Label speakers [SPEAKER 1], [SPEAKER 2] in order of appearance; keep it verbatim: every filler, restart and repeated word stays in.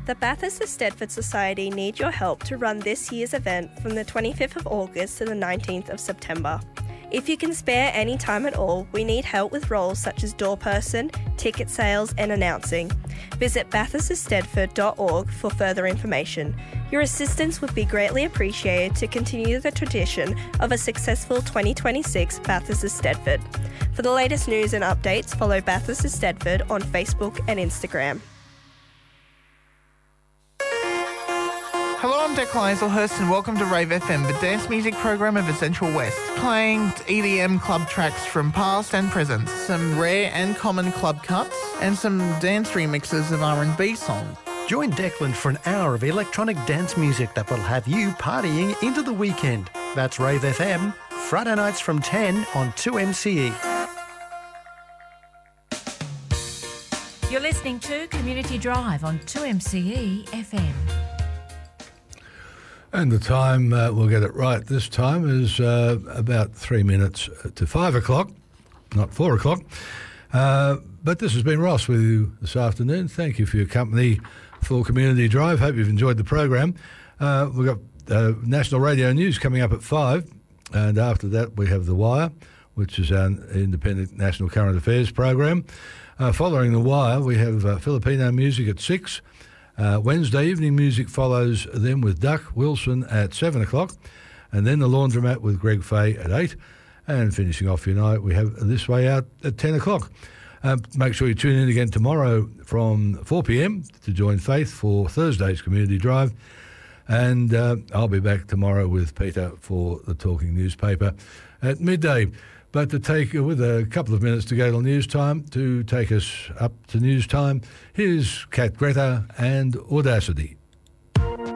[SPEAKER 1] The Bathurst of Stedford Society need your help to run this year's event from the twenty-fifth of August to the nineteenth of September. If you can spare any time at all, we need help with roles such as doorperson, ticket sales and announcing. Visit bathurst of stedford dot org for further information. Your assistance would be greatly appreciated to continue the tradition of a successful twenty twenty-six Bathurst of Stedford. For the latest news and updates, follow Bathurst of Stedford on Facebook and Instagram.
[SPEAKER 2] Hello, I'm Declan Hazelhurst and welcome to Rave F M, the dance music program of the Central West, playing E D M club tracks from past and present, some rare and common club cuts, and some dance remixes of R and B songs.
[SPEAKER 3] Join Declan for an hour of electronic dance music that will have you partying into the weekend. That's Rave F M, Friday nights from ten on two M C E.
[SPEAKER 4] You're listening to Community Drive on two M C E F M.
[SPEAKER 5] And the time, uh, we'll get it right this time, is uh, about three minutes to five o'clock, not four o'clock. Uh, but this has been Ross with you this afternoon. Thank you for your company for Community Drive. Hope you've enjoyed the program. Uh, we've got uh, National Radio News coming up at five, and after that we have The Wire, which is our independent national current affairs program. Uh, following The Wire, we have uh, Filipino music at six. Uh, Wednesday evening music follows them with Duck Wilson at seven o'clock, and then the Laundromat with Greg Fay at eight, and finishing off your night we have This Way Out at ten o'clock. Uh, make sure you tune in again tomorrow from four p.m. to join Faith for Thursday's Community Drive, and uh, I'll be back tomorrow with Peter for the Talking Newspaper at midday. But to take, with a couple of minutes to go to news time, to take us up to news time, here's Cat Greta and Audacity.